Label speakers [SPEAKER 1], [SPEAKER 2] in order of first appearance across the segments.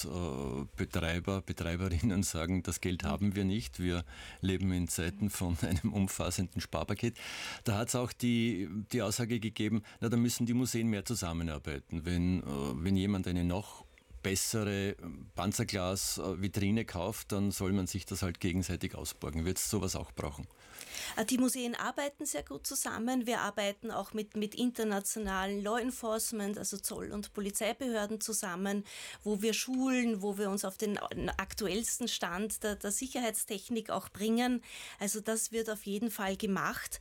[SPEAKER 1] dass Betreiberinnen sagen, das Geld haben wir nicht, wir leben in Zeiten von einem umfassenden Sparpaket. Da hat es auch die Aussage gegeben, da müssen die Museen mehr zusammenarbeiten. Wenn jemand eine noch bessere Panzerglas-Vitrine kauft, dann soll man sich das halt gegenseitig ausborgen. Wird es sowas auch brauchen?
[SPEAKER 2] Die Museen arbeiten sehr gut zusammen. Wir arbeiten auch mit internationalen Law Enforcement, also Zoll- und Polizeibehörden zusammen, wo wir schulen, wo wir uns auf den aktuellsten Stand der Sicherheitstechnik auch bringen. Also das wird auf jeden Fall gemacht.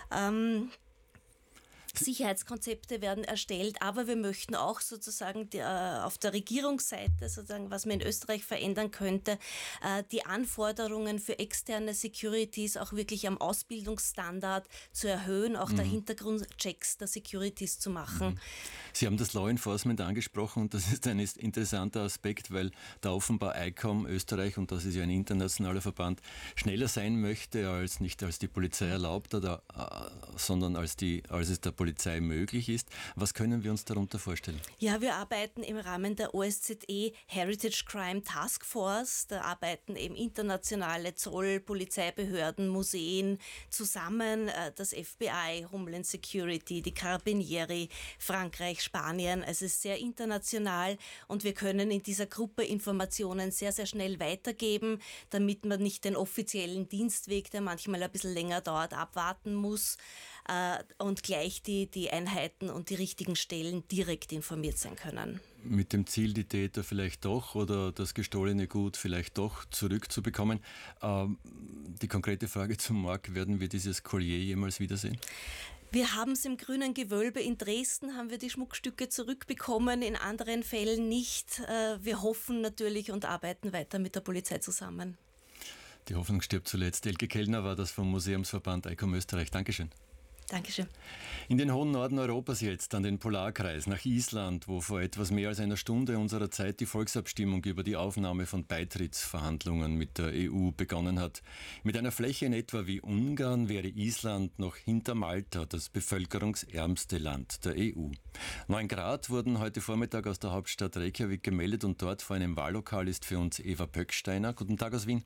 [SPEAKER 2] Sicherheitskonzepte werden erstellt, aber wir möchten auch sozusagen auf der Regierungsseite, sozusagen, was man in Österreich verändern könnte, die Anforderungen für externe Securities auch wirklich am Ausbildungsstandard zu erhöhen, auch der Hintergrundchecks der Securities zu machen.
[SPEAKER 1] Sie haben das Law Enforcement angesprochen und das ist ein interessanter Aspekt, weil da offenbar ICOM Österreich, und das ist ja ein internationaler Verband, schneller sein möchte, nicht als die Polizei erlaubt, sondern als es der Polizei möglich ist. Was können wir uns darunter vorstellen?
[SPEAKER 2] Ja, wir arbeiten im Rahmen der OSZE Heritage Crime Task Force. Da arbeiten eben internationale Zoll-, Polizeibehörden, Museen zusammen. Das FBI, Homeland Security, die Carabinieri, Frankreich, Spanien. Es ist sehr international und wir können in dieser Gruppe Informationen sehr, sehr schnell weitergeben, damit man nicht den offiziellen Dienstweg, der manchmal ein bisschen länger dauert, abwarten muss und gleich die Einheiten und die richtigen Stellen direkt informiert sein können.
[SPEAKER 1] Mit dem Ziel, die Täter vielleicht doch oder das gestohlene Gut vielleicht doch zurückzubekommen. Die konkrete Frage zum Marc, werden wir dieses Collier jemals wiedersehen?
[SPEAKER 2] Wir haben es im Grünen Gewölbe in Dresden, haben wir die Schmuckstücke zurückbekommen, in anderen Fällen nicht. Wir hoffen natürlich und arbeiten weiter mit der Polizei zusammen.
[SPEAKER 1] Die Hoffnung stirbt zuletzt. Elke Kellner war das vom Museumsverband ICOM Österreich. Dankeschön.
[SPEAKER 2] Dankeschön.
[SPEAKER 1] In den hohen Norden Europas jetzt, an den Polarkreis, nach Island, wo vor etwas mehr als einer Stunde unserer Zeit die Volksabstimmung über die Aufnahme von Beitrittsverhandlungen mit der EU begonnen hat. Mit einer Fläche in etwa wie Ungarn wäre Island noch hinter Malta das bevölkerungsärmste Land der EU. 9 Grad wurden heute Vormittag aus der Hauptstadt Reykjavik gemeldet und dort vor einem Wahllokal ist für uns Eva Pöcksteiner. Guten Tag aus Wien.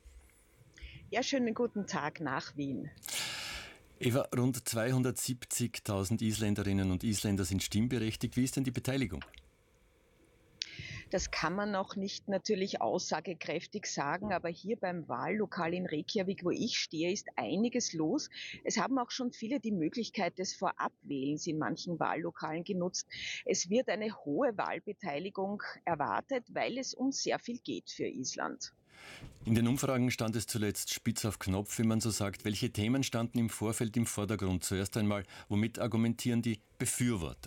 [SPEAKER 3] Ja, schönen guten Tag nach Wien.
[SPEAKER 1] Eva, rund 270.000 Isländerinnen und Isländer sind stimmberechtigt. Wie ist denn die Beteiligung?
[SPEAKER 3] Das kann man noch nicht natürlich aussagekräftig sagen, aber hier beim Wahllokal in Reykjavik, wo ich stehe, ist einiges los. Es haben auch schon viele die Möglichkeit des Vorabwählens in manchen Wahllokalen genutzt. Es wird eine hohe Wahlbeteiligung erwartet, weil es um sehr viel geht für Island.
[SPEAKER 1] In den Umfragen stand es zuletzt spitz auf Knopf, wie man so sagt. Welche Themen standen im Vorfeld im Vordergrund? Zuerst einmal, womit argumentieren die Befürworter?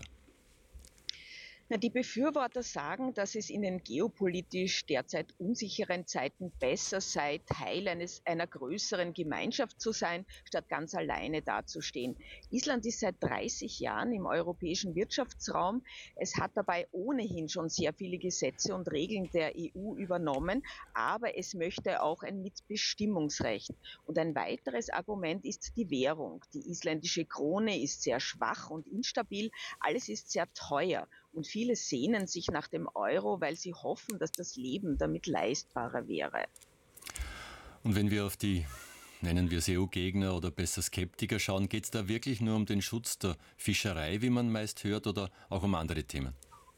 [SPEAKER 3] Die Befürworter sagen, dass es in den geopolitisch derzeit unsicheren Zeiten besser sei, Teil einer größeren Gemeinschaft zu sein, statt ganz alleine dazustehen. Island ist seit 30 Jahren im europäischen Wirtschaftsraum. Es hat dabei ohnehin schon sehr viele Gesetze und Regeln der EU übernommen, aber es möchte auch ein Mitbestimmungsrecht. Und ein weiteres Argument ist die Währung. Die isländische Krone ist sehr schwach und instabil. Alles ist sehr teuer. Und viele sehnen sich nach dem Euro, weil sie hoffen, dass das Leben damit leistbarer wäre.
[SPEAKER 1] Und wenn wir auf die, nennen wir es EU-Gegner oder besser Skeptiker schauen, geht es da wirklich nur um den Schutz der Fischerei, wie man meist hört, oder auch um andere Themen?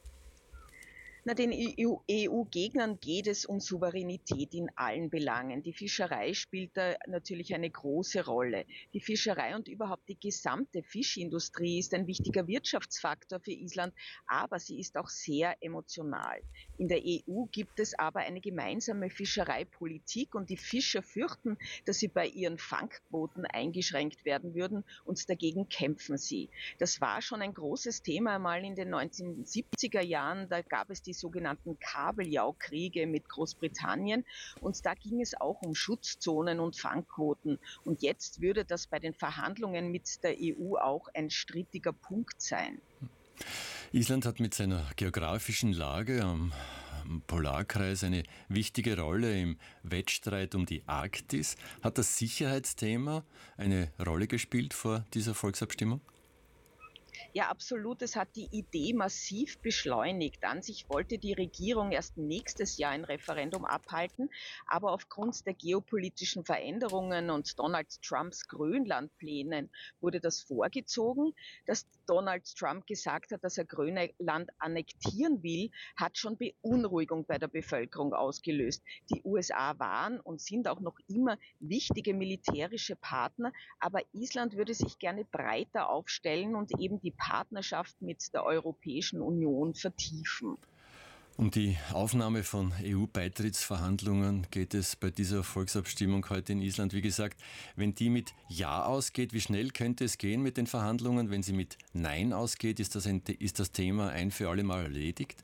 [SPEAKER 3] Den EU-Gegnern geht es um Souveränität in allen Belangen. Die Fischerei spielt da natürlich eine große Rolle. Die Fischerei und überhaupt die gesamte Fischindustrie ist ein wichtiger Wirtschaftsfaktor für Island, aber sie ist auch sehr emotional. In der EU gibt es aber eine gemeinsame Fischereipolitik und die Fischer fürchten, dass sie bei ihren Fangquoten eingeschränkt werden würden und dagegen kämpfen sie. Das war schon ein großes Thema einmal in den 1970er Jahren. Da gab es die sogenannten Kabeljaukriege mit Großbritannien und da ging es auch um Schutzzonen und Fangquoten und jetzt würde das bei den Verhandlungen mit der EU auch ein strittiger Punkt sein.
[SPEAKER 1] Island hat mit seiner geografischen Lage am Polarkreis eine wichtige Rolle im Wettstreit um die Arktis. Hat das Sicherheitsthema eine Rolle gespielt vor dieser Volksabstimmung?
[SPEAKER 3] Ja, absolut. Es hat die Idee massiv beschleunigt. An sich wollte die Regierung erst nächstes Jahr ein Referendum abhalten, aber aufgrund der geopolitischen Veränderungen und Donald Trumps Grönlandplänen wurde das vorgezogen. Dass Donald Trump gesagt hat, dass er Grönland annektieren will, hat schon Beunruhigung bei der Bevölkerung ausgelöst. Die USA waren und sind auch noch immer wichtige militärische Partner, aber Island würde sich gerne breiter aufstellen und eben die Partnerschaft mit der Europäischen Union vertiefen.
[SPEAKER 1] Um die Aufnahme von EU-Beitrittsverhandlungen geht es bei dieser Volksabstimmung heute in Island. Wie gesagt, wenn die mit Ja ausgeht, wie schnell könnte es gehen mit den Verhandlungen? Wenn sie mit Nein ausgeht, ist das Thema ein für alle Mal erledigt?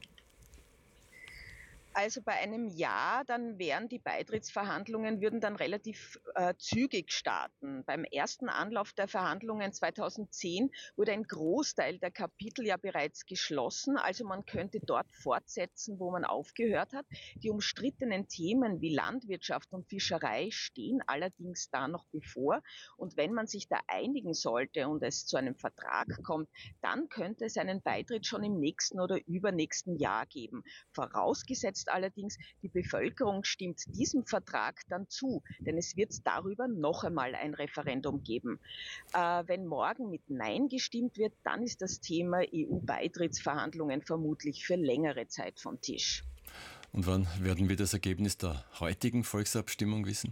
[SPEAKER 3] Also bei einem Ja, dann wären die Beitrittsverhandlungen, würden dann relativ zügig starten. Beim ersten Anlauf der Verhandlungen 2010 wurde ein Großteil der Kapitel ja bereits geschlossen. Also man könnte dort fortsetzen, wo man aufgehört hat. Die umstrittenen Themen wie Landwirtschaft und Fischerei stehen allerdings da noch bevor. Und wenn man sich da einigen sollte und es zu einem Vertrag kommt, dann könnte es einen Beitritt schon im nächsten oder übernächsten Jahr geben. Vorausgesetzt allerdings, die Bevölkerung stimmt diesem Vertrag dann zu, denn es wird darüber noch einmal ein Referendum geben. Wenn morgen mit Nein gestimmt wird, dann ist das Thema EU-Beitrittsverhandlungen vermutlich für längere Zeit vom Tisch.
[SPEAKER 1] Und wann werden wir das Ergebnis der heutigen Volksabstimmung wissen?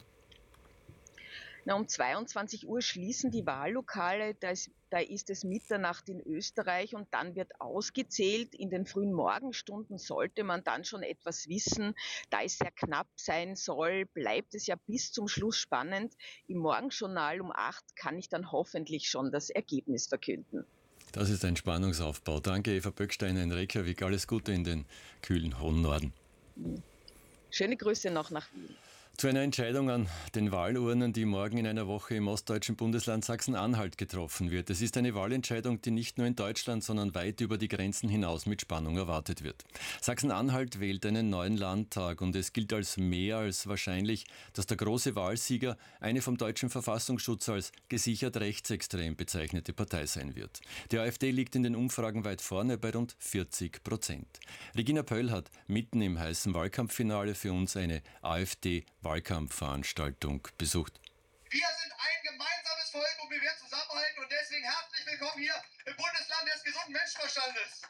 [SPEAKER 3] Um 22 Uhr schließen die Wahllokale, da ist es Mitternacht in Österreich und dann wird ausgezählt. In den frühen Morgenstunden sollte man dann schon etwas wissen. Da es sehr knapp sein soll, bleibt es ja bis zum Schluss spannend. Im Morgenjournal um 8 kann ich dann hoffentlich schon das Ergebnis verkünden.
[SPEAKER 1] Das ist ein Spannungsaufbau. Danke, Eva Böcksteiner in Reykjavik. Alles Gute in den kühlen hohen Norden.
[SPEAKER 3] Schöne Grüße noch nach Wien.
[SPEAKER 1] Zu einer Entscheidung an den Wahlurnen, die morgen in einer Woche im ostdeutschen Bundesland Sachsen-Anhalt getroffen wird. Es ist eine Wahlentscheidung, die nicht nur in Deutschland, sondern weit über die Grenzen hinaus mit Spannung erwartet wird. Sachsen-Anhalt wählt einen neuen Landtag und es gilt als mehr als wahrscheinlich, dass der große Wahlsieger eine vom deutschen Verfassungsschutz als gesichert rechtsextrem bezeichnete Partei sein wird. Die AfD liegt in den Umfragen weit vorne bei rund 40%. Regina Pöll hat mitten im heißen Wahlkampffinale für uns eine AfD-Wahlkampfveranstaltung besucht.
[SPEAKER 4] Wir sind ein gemeinsames Volk und wir werden zusammenhalten und deswegen herzlich willkommen hier im Bundesland des gesunden Menschenverstandes.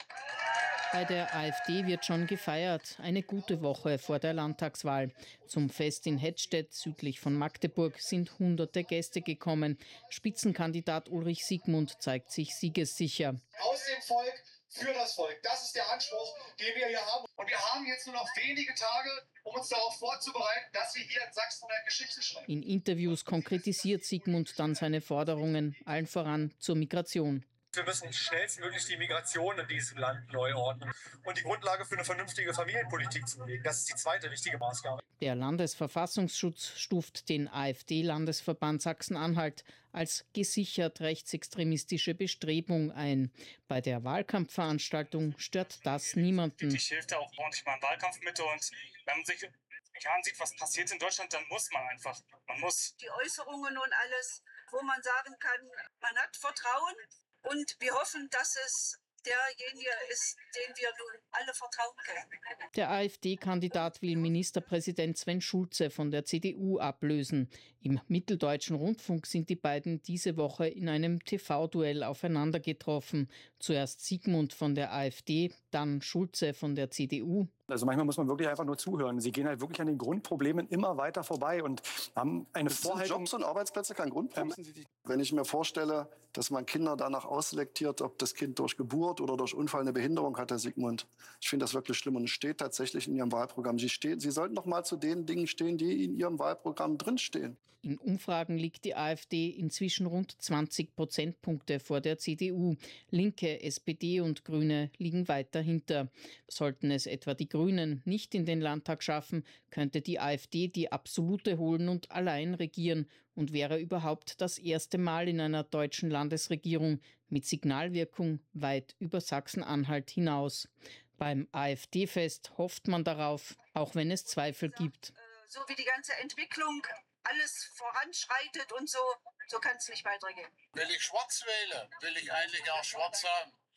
[SPEAKER 5] Bei der AfD wird schon gefeiert. Eine gute Woche vor der Landtagswahl. Zum Fest in Hettstedt südlich von Magdeburg sind hunderte Gäste gekommen. Spitzenkandidat Ulrich Siegmund zeigt sich siegessicher.
[SPEAKER 4] Aus dem Volk für das Volk. Das ist der Anspruch, den wir hier haben. Und wir haben jetzt nur noch wenige Tage, um uns darauf vorzubereiten, dass wir hier in Sachsen eine Geschichte schreiben.
[SPEAKER 5] In Interviews konkretisiert Siegmund dann seine Forderungen, allen voran zur Migration.
[SPEAKER 4] Wir müssen schnellstmöglich die Migration in diesem Land neu ordnen und die Grundlage für eine vernünftige Familienpolitik zu legen. Das ist die zweite wichtige Maßgabe.
[SPEAKER 5] Der Landesverfassungsschutz stuft den AfD-Landesverband Sachsen-Anhalt als gesichert rechtsextremistische Bestrebung ein. Bei der Wahlkampfveranstaltung stört das niemanden.
[SPEAKER 6] Ich hilft da auch manchmal im Wahlkampf mit und wenn man sich ansieht, was passiert in Deutschland, dann muss man einfach. Die
[SPEAKER 7] Äußerungen und alles, wo man sagen kann, man hat Vertrauen. Und wir hoffen, dass es derjenige ist, dem wir nun alle vertrauen können.
[SPEAKER 5] Der AfD-Kandidat will Ministerpräsident Sven Schulze von der CDU ablösen. Im Mitteldeutschen Rundfunk sind die beiden diese Woche in einem TV-Duell aufeinander getroffen. Zuerst Siegmund von der AfD, dann Schulze von der CDU.
[SPEAKER 8] Also manchmal muss man wirklich einfach nur zuhören. Sie gehen halt wirklich an den Grundproblemen immer weiter vorbei und haben eine Vorhaltung.
[SPEAKER 9] Jobs und Arbeitsplätze kein Grundproblem? Wenn ich mir vorstelle, dass man Kinder danach ausselektiert, ob das Kind durch Geburt oder durch Unfall eine Behinderung hat, Herr Siegmund. Ich finde das wirklich schlimm und es steht tatsächlich in Ihrem Wahlprogramm. Sie sollten doch mal zu den Dingen stehen, die in Ihrem Wahlprogramm drinstehen.
[SPEAKER 5] In Umfragen liegt die AfD inzwischen rund 20 Prozentpunkte vor der CDU. Linke, SPD und Grüne liegen weit dahinter. Sollten es etwa die Grünen nicht in den Landtag schaffen, könnte die AfD die absolute holen und allein regieren und wäre überhaupt das erste Mal in einer deutschen Landesregierung mit Signalwirkung weit über Sachsen-Anhalt hinaus. Beim AfD-Fest hofft man darauf, auch wenn es Zweifel gibt.
[SPEAKER 7] So wie die ganze Entwicklung alles voranschreitet und so kann es nicht weitergehen.
[SPEAKER 10] Will ich schwarz wählen, will ich eigentlich auch schwarz haben.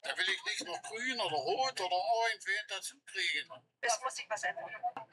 [SPEAKER 10] Da will ich nicht noch grün oder rot oder irgendwen dazu kriegen.
[SPEAKER 7] Es muss sich was ändern.